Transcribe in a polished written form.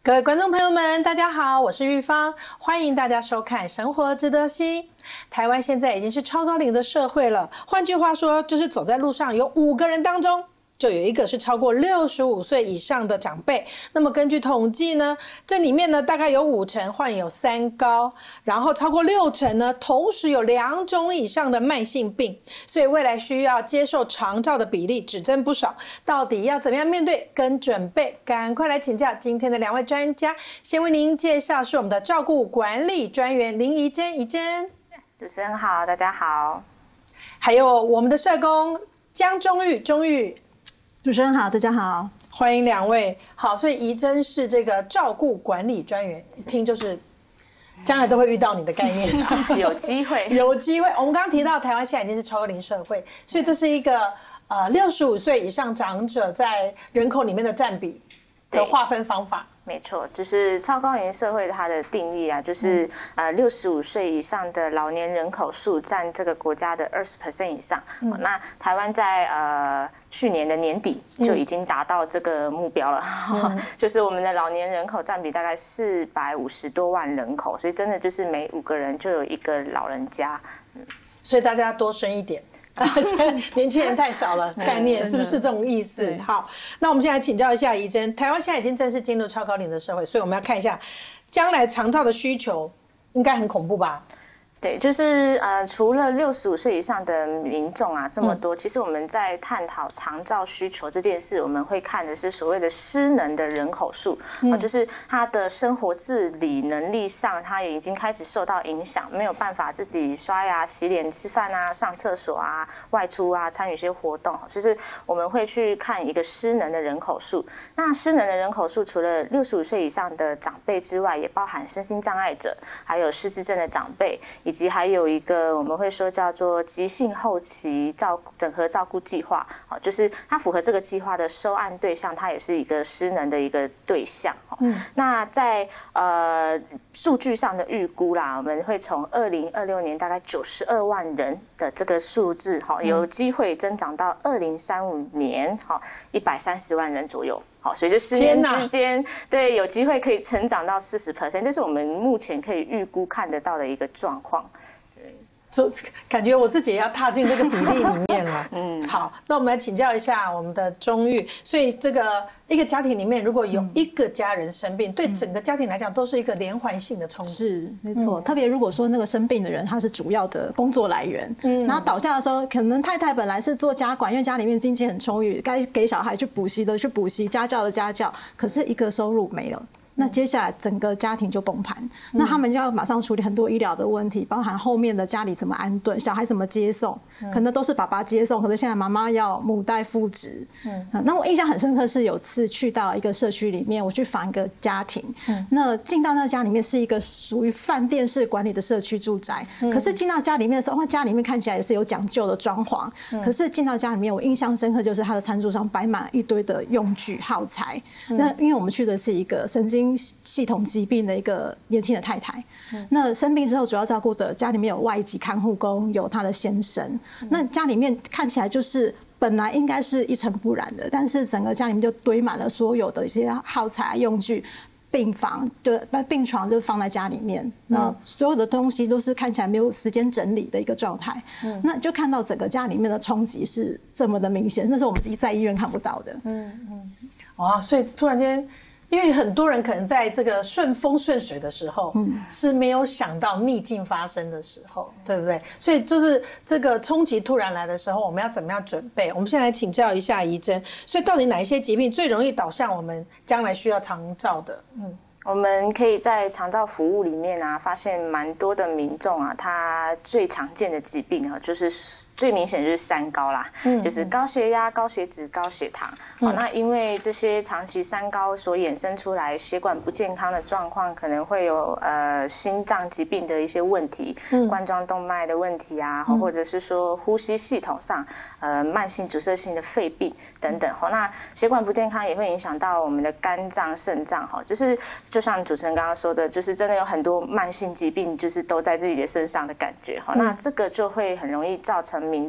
各位观众朋友们，大家好，我是玉芳，欢迎大家收看《生活值得惜》。台湾现在已经是超高龄的社会了，换句话说，就是走在路上有5个人当中，就有1个是超过65岁以上的长辈。那么根据统计呢，这里面呢大概有50%患有三高，然后超过60%呢同时有2种以上的慢性病，所以未来需要接受长照的比例只增不少。到底要怎么样面对跟准备？赶快来请教今天的2位专家。先为您介绍是我们的照顾管理专员林怡珍，怡珍。 主持人好，大家好。 还有我们的社工江钟玉，钟玉。 主持人好，大家好， 欢迎2位。好，所以怡珍是这个照顾管理专员，一听就是将来都会遇到你的概念有机会， 有机会。我们刚刚提到台湾现在已经是超高龄社会，所以这是一个65岁以上长者在人口里面的占比的划分方法。 没错，就是超高龄社会它的定义啊，就是65岁以上的老年人口数占这个国家的20% 以上。那台湾在去年的年底就已经达到这个目标了，就是我们的老年人口占比大概450多万人口，所以真的就是每5个人就有1个老人家。 所以大家多生一点。现在年轻人太少了，概念是不是这种意思？好，那我们现在请教一下怡珍，台湾现在已经正式进入超高龄的社会，所以我们要看一下将来长照的需求应该很恐怖吧？ 对，就是除了65岁以上的民众啊这么多，其实我们在探讨长照需求这件事，我们会看的是所谓的失能的人口数，就是他的生活自理能力上，他也已经开始受到影响，没有办法自己刷牙、洗脸、吃饭啊、上厕所啊、外出啊、参与一些活动，就是我们会去看一个失能的人口数。那失能的人口数除了65岁以上的长辈之外，也包含身心障碍者，还有失智症的长辈。以及还有一个我们会说叫做急性后期整合照顾计划，就是它符合这个计划的收案对象，它也是一个失能的一个对象。那在数据上的预估啦，我们会从2026年大概92万人的这个数字，有机会增长到2035年130万人左右。好，随着10年之间，对，有机会可以成长到40%，这是我们目前可以预估看得到的一个状况。 就感觉我自己也要踏进这个比例里面了。好，那我们来请教一下我们的钟玉。所以这个一个家庭里面，如果有1个家人生病，对整个家庭来讲都是一个连环性的冲击。 是，没错。特别如果说那个生病的人他是主要的工作来源，然后倒下的时候，可能太太本来是做家管，因为家里面经济很充裕，该给小孩去补习的去补习，家教的家教，可是一个收入没了。那接下来整个家庭就崩盘，那他们就要马上处理很多医疗的问题，包含后面的家里怎么安顿，小孩怎么接送，可能都是爸爸接送，可是现在妈妈要母带父职。那我印象很深刻是有次去到一个社区里面，我去访一个家庭，那进到那家里面是一个属于饭店式管理的社区住宅，可是进到家里面的时候，家里面看起来也是有讲究的装潢，可是进到家里面，我印象深刻就是他的餐桌上摆满一堆的用具耗材。那因为我们去的是一个神经系统疾病的一个年轻的太太，那生病之后主要照顾者家里面有外籍看护工，有他的先生，那家里面看起来就是本来应该是一尘不染的，但是整个家里面就堆满了所有的一些耗材用具，病床就放在家里面，那所有的东西都是看起来没有时间整理的一个状态，那就看到整个家里面的冲击是这么的明显，那是我们在医院看不到的。 哇，所以突然间。因为很多人可能在这个顺风顺水的时候，是没有想到逆境发生的时候，对不对？所以就是这个冲击突然来的时候，我们要怎么样准备？我们先来请教一下怡珍。所以到底哪一些疾病最容易导向我们将来需要长照的？ 我们可以在长照服务里面啊，发现蛮多的民众啊，他最常见的疾病啊，就是最明显就是三高啦，就是高血压、高血脂、高血糖。那因为这些长期三高所衍生出来血管不健康的状况，可能会有心脏疾病的一些问题，冠状动脉的问题啊，或者是说呼吸系统上慢性阻塞性的肺病等等。那血管不健康也会影响到我们的肝脏、肾脏，就是就像主持人刚刚说的，就是真的有很多慢性疾病，就是都在自己的身上的感觉。那这个就会很容易造成民